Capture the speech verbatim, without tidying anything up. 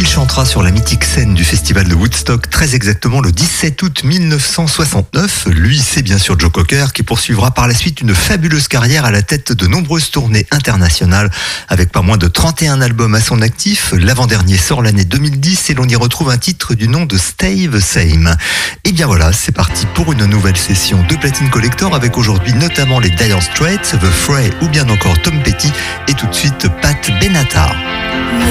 Il chantera sur la mythique scène du festival de Woodstock, très exactement le dix-sept août mille neuf cent soixante-neuf. Lui, c'est bien sûr Joe Cocker, qui poursuivra par la suite une fabuleuse carrière à la tête de nombreuses tournées internationales, avec pas moins de trente et un albums à son actif. L'avant-dernier sort l'année deux mille dix et l'on y retrouve un titre du nom de Stay the Same. Et bien voilà, c'est parti pour une nouvelle session de Platine Collector, avec aujourd'hui notamment les Dire Straits, The Fray ou bien encore Tom Petty, et tout de suite Pat Benatar.